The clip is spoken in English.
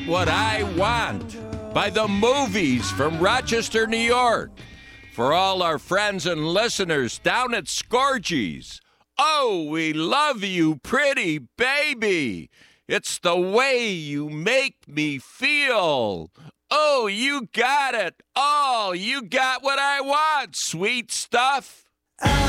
What I Want by The Movies from Rochester, New York. For all our friends and listeners down at Scorgies. Oh, we love you, pretty baby. It's the way you make me feel. Oh, you got it all. You got what I want, sweet stuff.